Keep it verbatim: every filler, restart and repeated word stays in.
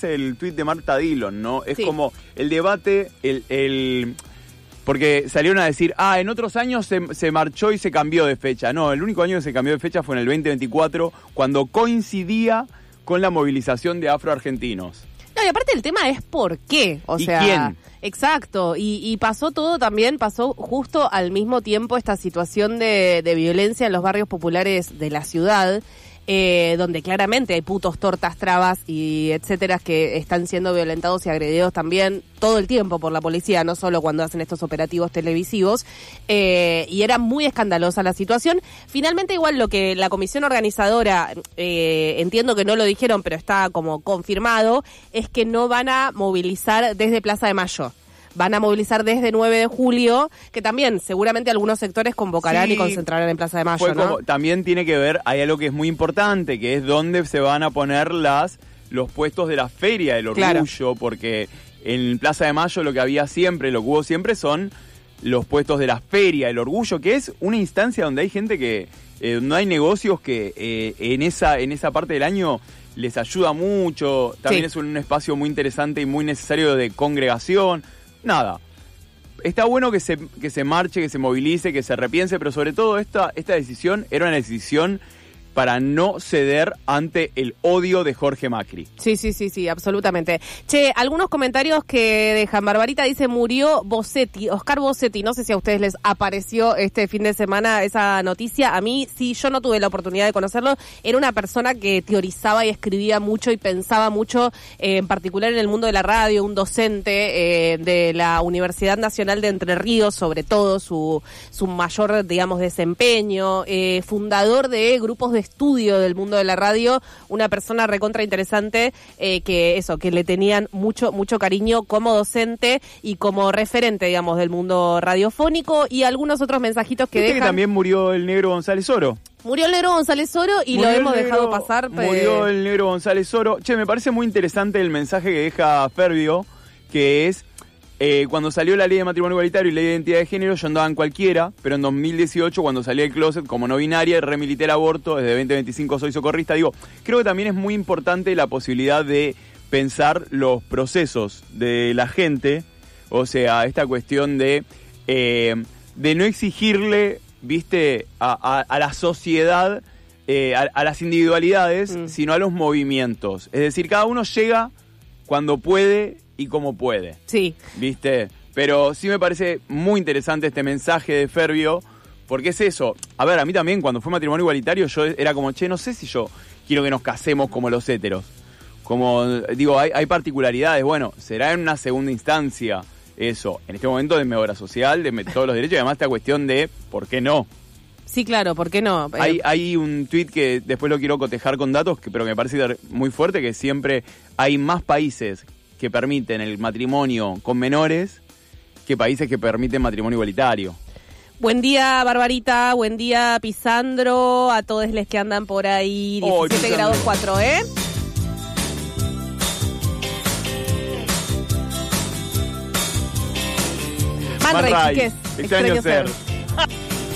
el tuit de Marta Dillon, ¿no? Es sí. como el debate, el, el porque salieron a decir, ah, en otros años se, se marchó y se cambió de fecha. No, el único año que se cambió de fecha fue en el veinte veinticuatro, cuando coincidía con la movilización de afroargentinos. No, y aparte el tema es por qué, o ¿Y sea, quién? Exacto, y, y pasó todo también, pasó justo al mismo tiempo esta situación de, de violencia en los barrios populares de la ciudad, eh, donde claramente hay putos, tortas, trabas y etcétera que están siendo violentados y agredidos también todo el tiempo por la policía, no solo cuando hacen estos operativos televisivos, eh, y era muy escandalosa la situación. Finalmente igual lo que la comisión organizadora, eh, entiendo que no lo dijeron, pero está como confirmado, es que no van a movilizar desde Plaza de Mayo. Van a movilizar desde nueve de julio, que también seguramente algunos sectores convocarán Sí, y concentrarán en Plaza de Mayo, fue ¿no? como, también tiene que ver, hay algo que es muy importante, que es dónde se van a poner las los puestos de la Feria del Orgullo, claro. Porque en Plaza de Mayo lo que había siempre, lo que hubo siempre son los puestos de la Feria del Orgullo, que es una instancia donde hay gente que, eh, no hay negocios que eh, en esa en esa parte del año les ayuda mucho, también sí. Es un espacio muy interesante y muy necesario de congregación. Nada, está bueno que se que se marche, que se movilice, que se repiense, pero sobre todo esta, esta decisión era una decisión para no ceder ante el odio de Jorge Macri. Sí, sí, sí, sí, absolutamente. Che, algunos comentarios que dejan. Barbarita dice, murió Bossetti, Oscar Bossetti. No sé si a ustedes les apareció este fin de semana esa noticia. A mí, sí, yo no tuve la oportunidad de conocerlo. Era una persona que teorizaba y escribía mucho y pensaba mucho, eh, en particular en el mundo de la radio, un docente eh, de la Universidad Nacional de Entre Ríos, sobre todo, su, su mayor, digamos, desempeño, eh, fundador de grupos de estudio del mundo de la radio, una persona recontra interesante, eh, que eso, que le tenían mucho, mucho cariño como docente y como referente, digamos, del mundo radiofónico, y algunos otros mensajitos que dejan. Que también murió el negro González Oro. Murió el negro González Oro y murió lo hemos negro, dejado pasar. Murió el negro González Oro. Che, me parece muy interesante el mensaje que deja Fervio, que es, Eh, cuando salió la ley de matrimonio igualitario y ley de identidad de género, yo andaba en cualquiera, pero en dos mil dieciocho, cuando salí del closet como no binaria, remilité el aborto, desde veinte veinticinco soy socorrista. Digo, creo que también es muy importante la posibilidad de pensar los procesos de la gente, o sea, esta cuestión de, eh, de no exigirle, viste, a, a, a la sociedad, eh, a, a las individualidades, mm. sino a los movimientos. Es decir, cada uno llega cuando puede y como puede. Sí. ¿Viste? Pero sí me parece muy interesante este mensaje de Fervio, porque es eso. A ver, a mí también cuando fue matrimonio igualitario yo era como, che, no sé si yo quiero que nos casemos como los héteros. Como, digo, hay, hay particularidades. Bueno, será en una segunda instancia eso. En este momento denme obra social, denme todos los derechos, y además esta cuestión de, ¿por qué no? Sí, claro, ¿por qué no? Eh... Hay, hay un tuit que después lo quiero cotejar con datos, que, pero que me parece muy fuerte, que siempre hay más países que permiten el matrimonio con menores que países que permiten matrimonio igualitario. Buen día, Barbarita, buen día, Pisandro, a todos los que andan por ahí, diecisiete oh, grados cuatro, ¿eh? Man Ray, ¿qué es? Extraño, Extraño ser. ser.